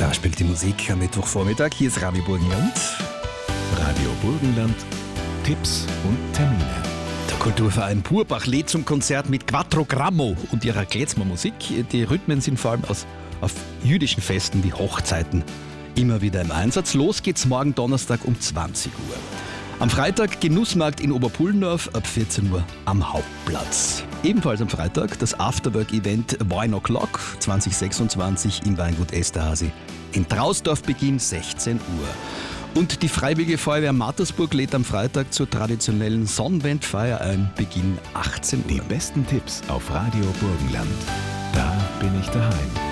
Da spielt die Musik am Mittwochvormittag. Hier ist Radio Burgenland. Radio Burgenland, Tipps und Termine. Der Kulturverein Purbach lädt zum Konzert mit Quattro Grammo und ihrer Klezmer-Musik. Die Rhythmen sind vor allem auf jüdischen Festen wie Hochzeiten immer wieder im Einsatz. Los geht's morgen Donnerstag um 20 Uhr. Am Freitag Genussmarkt in Oberpullendorf ab 14 Uhr am Hauptplatz. Ebenfalls am Freitag das Afterwork-Event Wine O'Clock 2026 im Weingut Esterhazy in Trausdorf, Beginn 16 Uhr. Und die Freiwillige Feuerwehr Mattersburg lädt am Freitag zur traditionellen Sonnenwendfeier ein, Beginn 18 Uhr. Die besten Tipps auf Radio Burgenland. Da bin ich daheim.